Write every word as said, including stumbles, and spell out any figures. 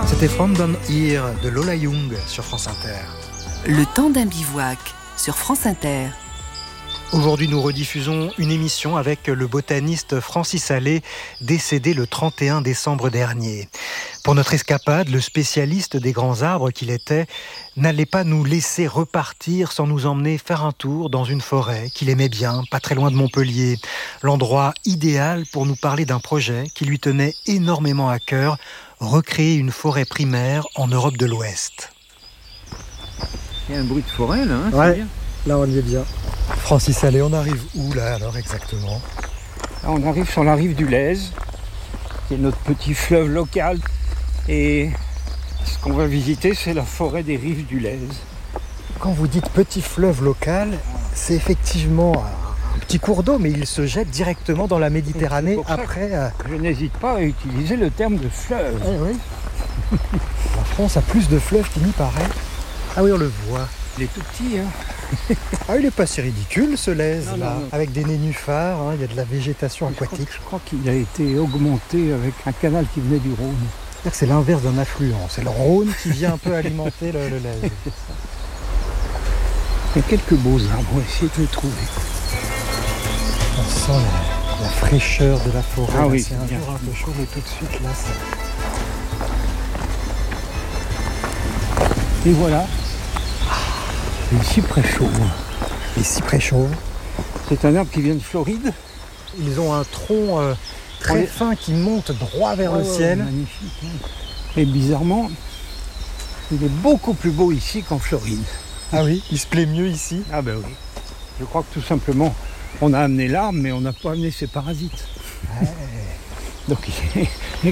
C'était From Down Here de Lola Young sur France Inter. Le temps d'un bivouac sur France Inter. Aujourd'hui, nous rediffusons une émission avec le botaniste Francis Allais, décédé le trente et un décembre dernier. Pour notre escapade, le spécialiste des grands arbres qu'il était n'allait pas nous laisser repartir sans nous emmener faire un tour dans une forêt qu'il aimait bien, pas très loin de Montpellier. L'endroit idéal pour nous parler d'un projet qui lui tenait énormément à cœur, recréer une forêt primaire en Europe de l'Ouest. Il y a un bruit de forêt là, hein, ouais, c'est bien. Là on y est bien. Francis Allais, on arrive où là alors exactement? Là, on arrive sur la rive du Lèze, qui est notre petit fleuve local. Et ce qu'on va visiter, c'est la forêt des rives du Lèze. Quand vous dites petit fleuve local, c'est effectivement un petit cours d'eau, mais il se jette directement dans la Méditerranée après. Euh... Je n'hésite pas à utiliser le terme de fleuve. Eh oui. La France a plus de fleuves qu'il n'y paraît. Ah oui, on le voit. Il est tout petit, hein. Ah, il n'est pas si ridicule ce Lèze, non, là. Non, non. Avec des nénuphars, hein, il y a de la végétation je aquatique. Crois, je crois qu'il a été augmenté avec un canal qui venait du Rhône. C'est-à-dire que c'est l'inverse d'un affluent. C'est le Rhône qui vient un peu alimenter le, le Lèze. Il y a quelques beaux arbres, on va essayer de les trouver. On sent la, la fraîcheur de la forêt. Ah là, oui, c'est un jour un peu chaud, mais tout de suite, là, c'est... Et voilà, les cyprès chauves. Les cyprès chauves. C'est un arbre qui vient de Floride. Ils ont un tronc euh, très est... fin qui monte droit vers oh, le ciel. Magnifique. Hein. Et bizarrement, il est beaucoup plus beau ici qu'en Floride. Ah oui, il se plaît mieux ici. Ah ben oui. Je crois que tout simplement, on a amené l'arbre, mais on n'a pas amené ses parasites. Ouais. Donc il est